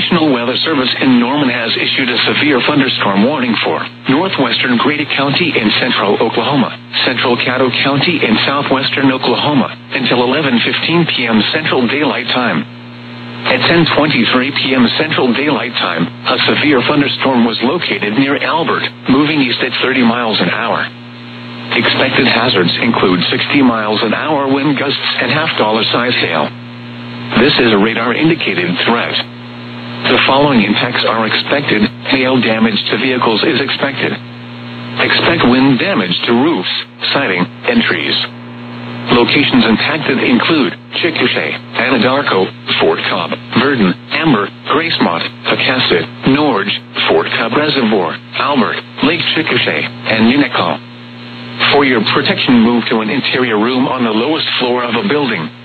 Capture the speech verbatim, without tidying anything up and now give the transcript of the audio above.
National Weather Service in Norman has issued a severe thunderstorm warning for northwestern Grady County in central Oklahoma, central Caddo County in southwestern Oklahoma, until eleven fifteen p.m. Central Daylight Time. At ten twenty-three p.m. Central Daylight Time, a severe thunderstorm was located near Albert, moving east at thirty miles an hour. Expected hazards include sixty miles an hour wind gusts and half-dollar size hail. This is a radar-indicated threat. The following impacts are expected. Hail damage to vehicles is expected. Expect wind damage to roofs, siding, and trees. Locations impacted include Chickasha, Anadarko, Fort Cobb, Verdon, Amber, Gracemont, Pocasset, Norge, Fort Cobb Reservoir, Albert, Lake Chickasha, and Unicall. For your protection, move to an interior room on the lowest floor of a building.